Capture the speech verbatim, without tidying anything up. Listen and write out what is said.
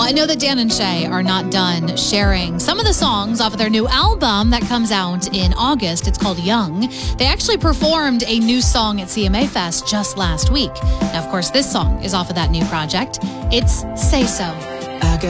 I know that Dan and Shay are not done sharing some of the songs off of their new album that comes out in August. It's called Young. They actually performed a new song at C M A Fest just last week. Now, of course, this song is off of that new project. It's Say So.